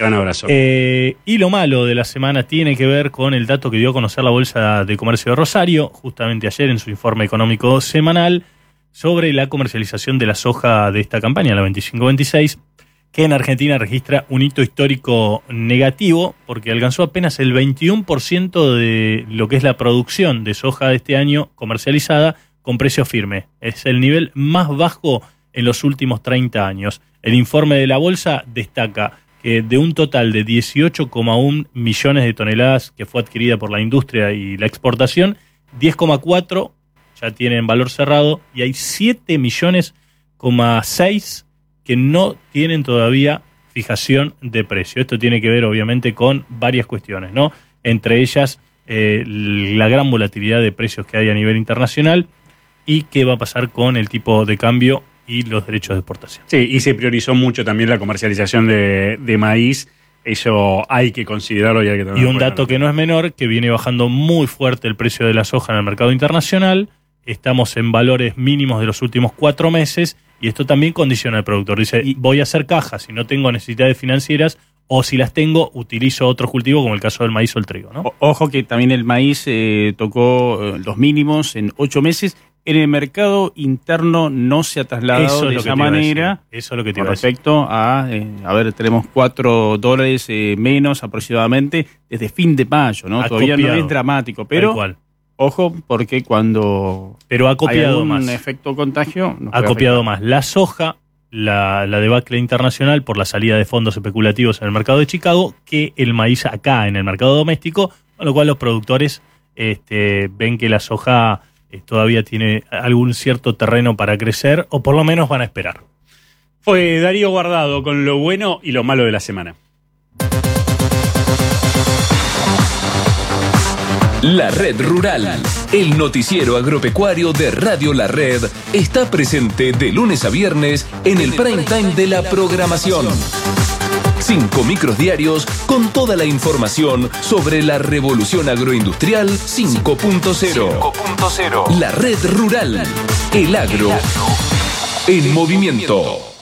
Gran abrazo. Y lo malo de la semana tiene que ver con el dato que dio a conocer la Bolsa de Comercio de Rosario, justamente ayer en su informe económico semanal, sobre la comercialización de la soja de esta campaña, la 25-26, que en Argentina registra un hito histórico negativo, porque alcanzó apenas el 21% de lo que es la producción de soja de este año comercializada con precio firme. Es el nivel más bajo en los últimos 30 años. El informe de la Bolsa destaca que de un total de 18,1 millones de toneladas que fue adquirida por la industria y la exportación, 10,4 ya tienen valor cerrado y hay 7,6 millones que no tienen todavía fijación de precio. Esto tiene que ver obviamente con varias cuestiones, ¿no? Entre ellas la gran volatilidad de precios que hay a nivel internacional y qué va a pasar con el tipo de cambio y los derechos de exportación. Sí, y se priorizó mucho también la comercialización de maíz. Eso hay que considerarlo y hay que tenerlo Y un en cuenta. dato que no es menor, que viene bajando muy fuerte el precio de la soja en el mercado internacional. Estamos en valores mínimos de los últimos 4 meses y esto también condiciona al productor. Dice, voy a hacer cajas si no tengo necesidades financieras o si las tengo, utilizo otro cultivo como el caso del maíz o el trigo, ¿no? Ojo que también el maíz tocó los mínimos en 8 meses. En el mercado interno no se ha trasladado de esa manera. Eso es lo que te iba a decir. Respecto a ver, tenemos $4 menos aproximadamente desde fin de mayo, ¿no? Todavía no es dramático, pero ojo, porque cuando pero ha copiado hay algún más. efecto contagio... Ha copiado más. La soja, la debacle internacional por la salida de fondos especulativos en el mercado de Chicago, que el maíz acá en el mercado doméstico, con lo cual los productores ven que la soja todavía tiene algún cierto terreno para crecer, o por lo menos van a esperar. Fue Darío Guardado con lo bueno y lo malo de la semana. La Red Rural, el noticiero agropecuario de Radio La Red, está presente de lunes a viernes en el prime time de la programación. 5 micros diarios con toda la información sobre la revolución agroindustrial 5.0. La Red Rural, el agro en movimiento.